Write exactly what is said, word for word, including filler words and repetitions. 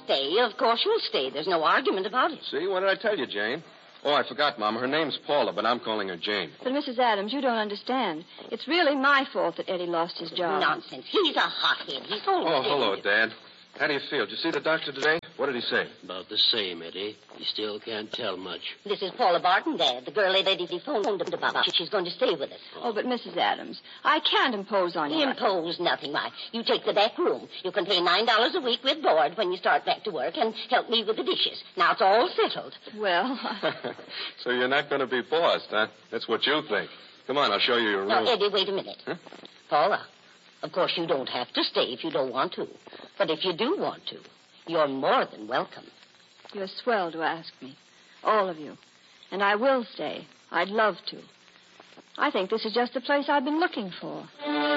stay, of course you'll stay. There's no argument about it. See, what did I tell you, Jane? Oh, I forgot, Mama. Her name's Paula, but I'm calling her Jane. But, Missus Adams, you don't understand. It's really my fault that Eddie lost his job. Nonsense. He's a hothead. He's always... Oh, hello, Dad. How do you feel? Did you see the doctor today? What did he say? About the same, Eddie. He still can't tell much. This is Paula Barton, Dad, the girl lady he phoned about. She's going to stay with us. Oh, but Missus Adams, I can't impose on you. Impose nothing. Why, you take the back room. You can pay nine dollars a week with board when you start back to work and help me with the dishes. Now it's all settled. Well... So you're not going to be bossed, huh? That's what you think. Come on, I'll show you your room. Now, Eddie, wait a minute. Huh? Paula, of course you don't have to stay if you don't want to. But if you do want to, you're more than welcome. You're swell to ask me. All of you. And I will stay. I'd love to. I think this is just the place I've been looking for.